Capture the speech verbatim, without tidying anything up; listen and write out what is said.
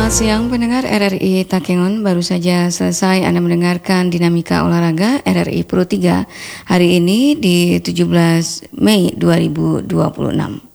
Selamat siang pendengar R R I Takengon. Baru saja selesai Anda mendengarkan Dinamika Olahraga R R I Pro tiga hari ini di tujuh belas Mei dua ribu dua puluh enam.